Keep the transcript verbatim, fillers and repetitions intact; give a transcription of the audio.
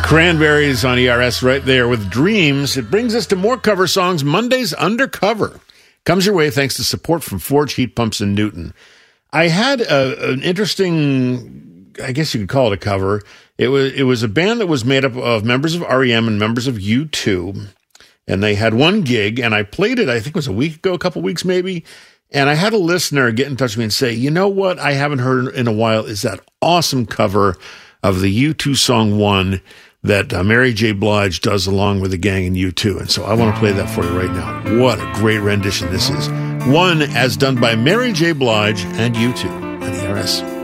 Cranberries on E R S right there with Dreams. It brings us to more cover songs. Monday's Undercover comes your way thanks to support from Forge Heat Pumps in Newton. I had a, an interesting, I guess you could call it a cover. It was it was a band that was made up of members of R E M and members of U two, and they had one gig, and I played it, I think it was a week ago, a couple weeks maybe, and I had a listener get in touch with me and say, you know what I haven't heard in a while is that awesome cover of the U two song One that uh, Mary J. Blige does along with the gang in U two. And so I want to play that for you right now. What a great rendition this is. One as done by Mary J. Blige and U two on E R S.